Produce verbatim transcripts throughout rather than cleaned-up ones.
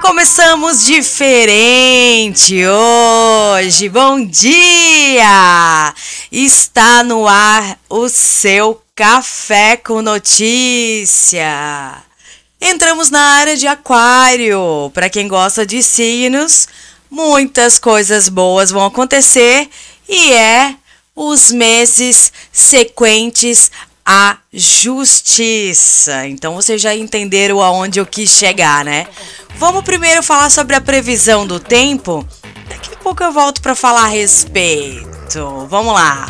começamos diferente hoje. Bom dia! Está no ar o seu Café com Notícia. Entramos na área de Aquário. Para quem gosta de signos, muitas coisas boas vão acontecer e é os meses sequentes à justiça. Então vocês já entenderam aonde eu quis chegar, né? Vamos primeiro falar sobre a previsão do tempo. Daqui a pouco eu volto para falar a respeito. Vamos lá.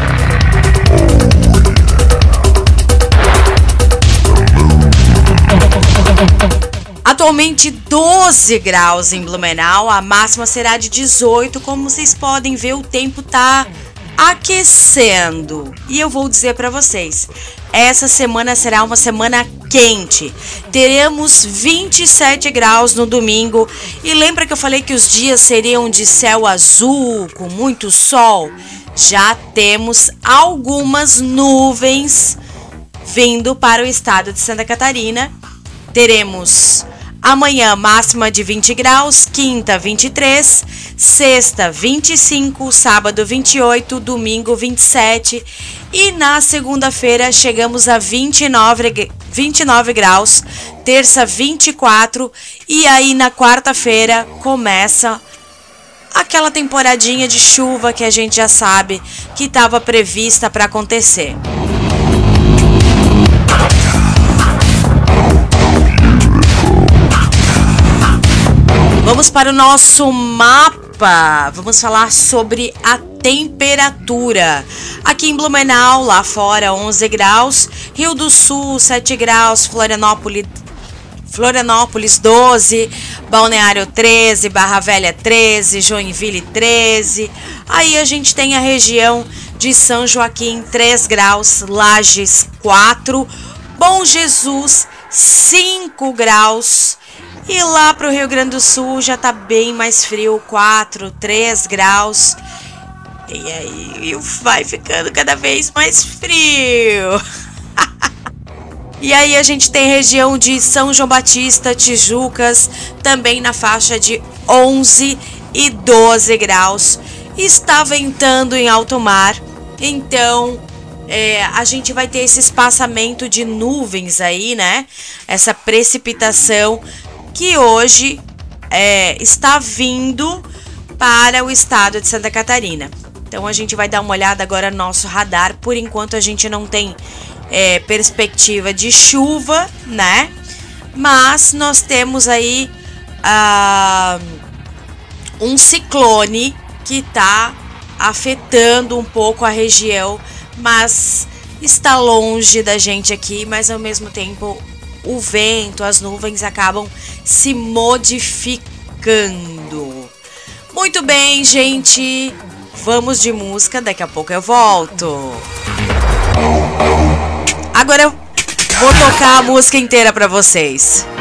Atualmente doze graus em Blumenau, a máxima será de dezoito. Como vocês podem ver, o tempo tá aquecendo. E eu vou dizer para vocês, essa semana será uma semana quente. Teremos vinte e sete graus no domingo. E lembra que eu falei que os dias seriam de céu azul, com muito sol? Já temos algumas nuvens vindo para o estado de Santa Catarina. Teremos amanhã máxima de vinte graus, quinta vinte e três, sexta vinte e cinco, sábado vinte e oito, domingo vinte e sete e na segunda-feira chegamos a vinte e nove, vinte e nove graus, terça vinte e quatro e aí na quarta-feira começa aquela temporadinha de chuva que a gente já sabe que estava prevista para acontecer. Vamos para o nosso mapa, vamos falar sobre a temperatura. Aqui em Blumenau, lá fora onze graus, Rio do Sul sete graus, Florianópolis, Florianópolis doze, Balneário treze, Barra Velha treze, Joinville treze. Aí a gente tem a região de São Joaquim três graus, Lages quatro, Bom Jesus cinco graus. E lá para o Rio Grande do Sul já tá bem mais frio, quatro, três graus. E aí vai ficando cada vez mais frio. E aí a gente tem região de São João Batista, Tijucas, também na faixa de onze e doze graus. Está ventando em alto mar, então é, a gente vai ter esse espaçamento de nuvens aí, né? Essa precipitação que hoje é, está vindo para o estado de Santa Catarina. Então a gente vai dar uma olhada agora no nosso radar. Por enquanto a gente não tem é, perspectiva de chuva, né? Mas nós temos aí uh, um ciclone que está afetando um pouco a região, mas está longe da gente aqui, mas ao mesmo tempo o vento, as nuvens acabam se modificando. Muito bem, gente. Vamos de música, daqui a pouco eu volto. Agora eu vou tocar a música inteira para vocês.